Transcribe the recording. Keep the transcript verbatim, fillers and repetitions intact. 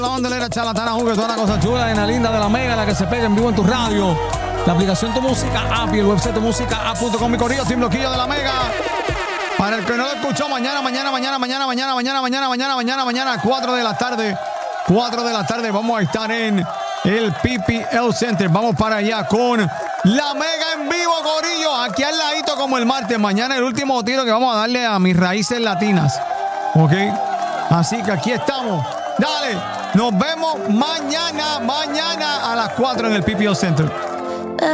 La bandolera charlatana, jugue, toda la cosa chula en la linda de la mega, la que se pega en vivo en tu radio. La aplicación Tu Música App y el website tu música app punto com. Mi corrido, Team Loquillo de la mega. Para el que no lo escuchó, mañana, mañana, mañana, mañana, mañana, mañana, mañana, mañana, mañana, mañana, cuatro de la tarde. cuatro de la tarde vamos a estar en el P P L Center. Vamos para allá con la mega en vivo, corillo. Aquí al ladito como el martes. Mañana el último tiro que vamos a darle a mis raíces latinas. ¿Ok? Así que aquí estamos. Dale. Nos vemos mañana, mañana a las cuatro en el P P L Center.